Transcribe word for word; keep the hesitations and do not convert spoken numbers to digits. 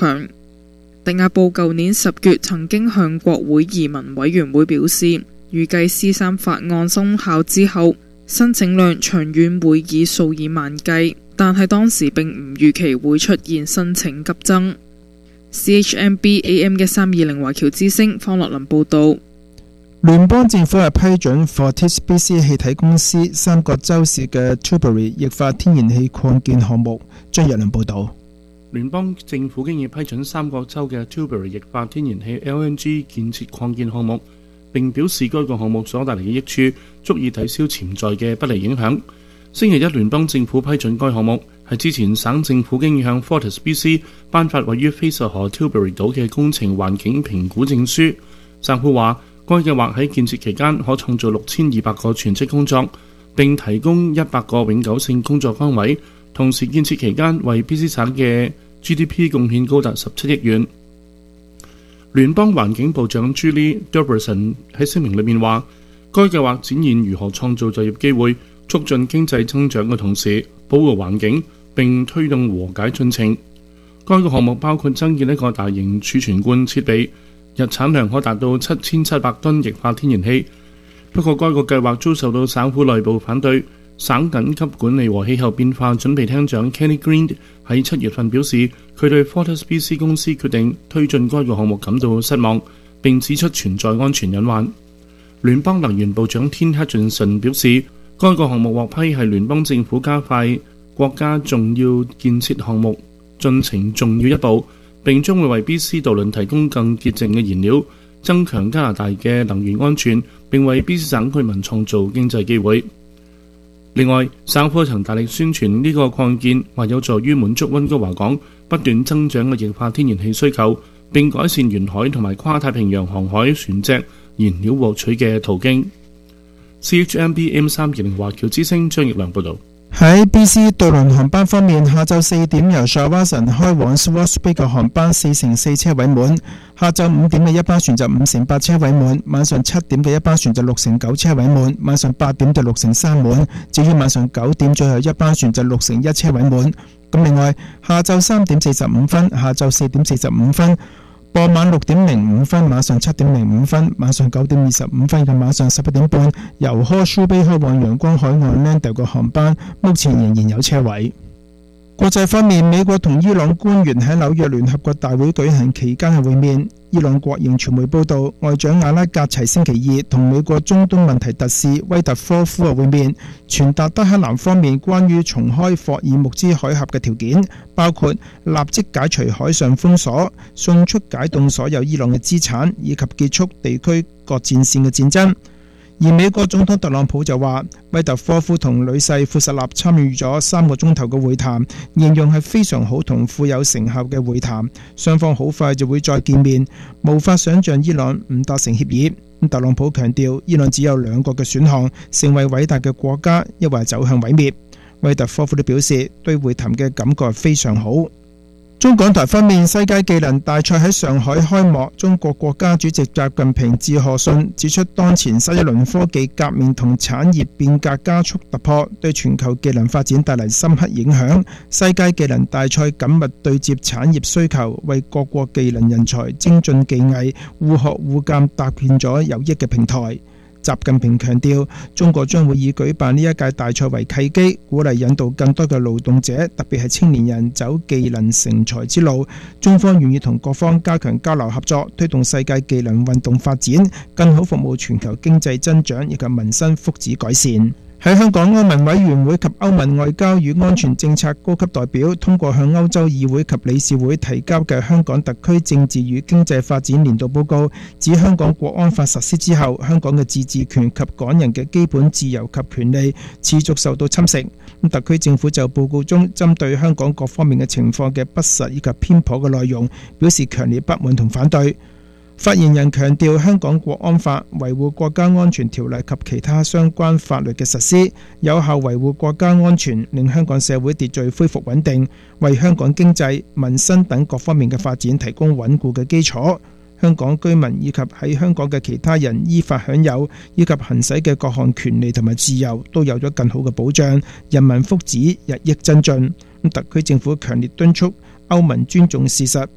強。迪亞布舊年十月曾經向國會移民委員會表示，預計 C 三 法案生效之後，申請量長遠會以數以萬計，但係當時並唔預期會出現申請急增。C H M B A M 一三二零華僑之聲方樂林報導。 聯邦政府係批准 FortisBC 氣體公司三角洲市嘅 Tilbury 液化天然氣擴建項目。張日良報導。 聯邦政府經已批准三角洲嘅 Tilbury 液化天然氣 L N G 建設擴建項目，並表示該個項目所帶嚟嘅益處足以抵消潛在嘅不利影響。星期一，聯邦政府批准該項目，係之前省政府經已向 FortisBC 頒發位於菲實河 Tilbury 島嘅工程環境評估證書。省府話，該計劃喺建設期間可創造六千二百個全職工作，並提供一百個永久性工作崗位。同時，建設期間為 B C 省嘅 G D P 貢獻高達十七億元。聯邦環境部長 Julie Derbyshire 喺聲明裏面話，該計劃展現如何創造就業機會、促進經濟增長嘅同時保護環境，並推動和解進程。該個項目包括增建一個大型儲存罐設備，日產量可達到七千七百噸液化天然氣。不過，該個計劃遭受到省府內部反對。省緊急管理和氣候變化準備廳長 Kenny Green 喺七月份表示，佢對 FortisBC 公司決定推進該個項目感到失望，並指出存在安全隱患。聯邦能源部長 Tim Hutchinson 表示，該個項目獲批係聯邦政府加快國家重要建設項目進程重要一步，並將會為 B C 渡輪提供更潔淨嘅燃料，增強加拿大嘅能源安全，並為 B C 省居民創造經濟機會。另外，省府曾大力宣傳呢個擴建或有助於滿足溫哥華港不斷增長嘅液化天然氣需求，並改善沿海同埋跨太平洋航海船隻燃料獲取嘅途徑。C H M B A M 三二零華僑之聲張奕良報導。 喺 B C 渡輪航班方面，下晝四點由 Shawarson 開往 Swartz Bay 嘅航班四成四車位滿，下晝五點嘅一班船就五成八車位滿，晚上七點嘅一班船就六成九車位滿，晚上八點就六成三滿，至於晚上九點最後一班船就六成一車位滿。咁另外，下晝三點四十五分、下晝四點四十五分、傍晚六點零五分、晚上七點零五分、晚上九點二十五分嘅晚上十一點半，由 Horseshoe Bay 開往陽光海岸 Landale 嘅航班，目前仍然有車位。國際方面，美國同伊朗官員喺紐約聯合國大會舉行期間嘅會面。伊朗國營傳媒報道，外長阿拉格齊星期二同美國中東問題特使威特科夫嘅會面，傳達德黑蘭方面關於重開霍爾木茲海峽嘅條件，包括立即解除海上封鎖、迅速解凍所有伊朗嘅資產，以及結束地區各戰線嘅戰爭。而美國總統特朗普就話，威特科夫同女婿庫什納參與咗三個鐘頭嘅會談，形容係非常好同富有成效嘅會談，雙方好快就會再見面，無法想像伊朗唔達成協議。特朗普強調，伊朗只有兩個嘅選項，成為偉大嘅國家，抑或走向毀滅。威特科夫都表示，對會談嘅感覺非常好。中港台方面，世界技能大賽喺上海開幕，中國國家主席習近平致賀信指出，當前新一輪科技革命同產業變革加速突破，對全球技能發展帶嚟深刻影響。世界技能大賽緊密對接產業需求，為各國技能人才精進技藝、互學互鑑搭建咗有益嘅平台。習近平強調，中國將會以舉辦呢一屆大賽為契機，鼓勵引導更多嘅勞動者，特別係青年人走技能成才之路。中方願意同各方加強交流合作，推動世界技能運動發展，更好服務全球經濟增長以及民生福祉改善。喺香港，歐盟委員會及歐盟外交與安全政策高級代表通過向歐洲議會及理事會提交嘅香港特區政治與經濟發展年度報告，指香港國安法實施之後，香港嘅自治權及港人嘅基本自由及權利持續受到侵蝕。特區政府就報告中針對香港各方面嘅情況嘅不實以及偏頗嘅內容，表示強烈不滿同反對。發言人強調，香港國安法維護國家安全條例及其他相關法律嘅實施，有效維護國家安全，令香港社會秩序恢復穩定，為香港經濟、民生等各方面嘅發展提供穩固嘅基礎。香港居民以及喺香港嘅其他人依法享有以及行使嘅各項權利同埋自由，都有咗更好嘅保障，人民福祉日益增進。特區政府強烈敦促歐盟尊重事實，